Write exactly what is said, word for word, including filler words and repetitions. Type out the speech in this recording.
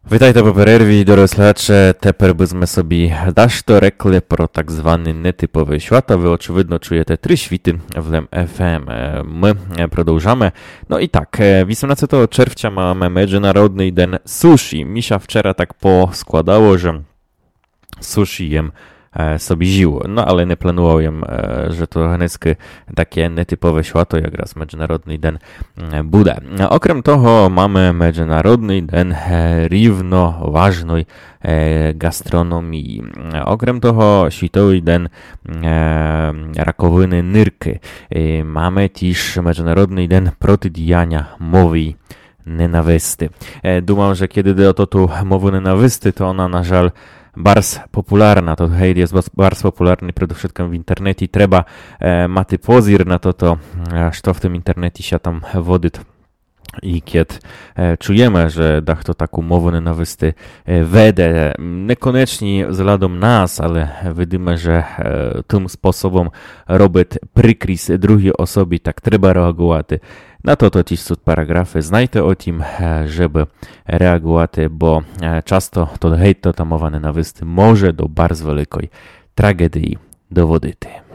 Вітайте по перерві, дорогі слухачі. Тепер будемо собі дещо рекли про так званий нетиповий свят. Ви, очевидно, чуєте три світи в Лем еф ем. Ми продовжamy. No i tak, osiemnastego czerwca mamy Międzynarodny Dzień Sushi. Mi się wczoraj tak poskładało, że sushi jem собі жив. Ну, але не планував, що то гнезки таке нетипове свято, якраз Міжнародний день буде. Окрім того, маємо Міжнародний день рівноважної гастрономії. Окрім того, Світовий день раковини нирки. Mamy też Міжнародний день протидіяння мови ненависти. Думав, że kiedy o tu mowy nенависти, to ona, na żal, bardzo popularna, to hejt jest bardzo popularny przede wszystkim w internecie i trzeba e, mati pozir na to, to co w tym internecie się tam wodzi. I kiedy e, czujemy, że dach to taką mowę nienawисти e, wede, niekoniecznie względem nas, ale widzimy, że e, tym sposobem robić przykris drugiej osobie, tak trzeba reagować. Na to to też są paragrafy. Znajcie o tym, żeby reagować, bo często to hejt, to ta mowa nienawисти może do bardzo wielkiej tragedii dowodzić.